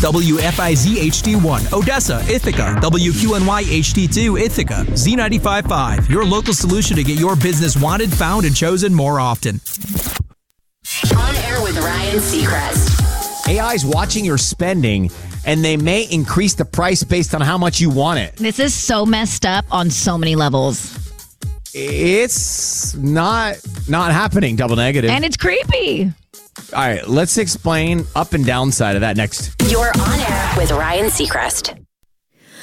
WFIZ HD1, Odessa, Ithaca, WQNY HD2, Ithaca, Z95.5, your local solution to get your business wanted, found, and chosen more often. On Air with Ryan Seacrest. AI is watching your spending, and they may increase the price based on how much you want it. This is so messed up on so many levels. It's not happening, double negative. And it's creepy. All right, let's explain up and down side of that next. You're on Air with Ryan Seacrest.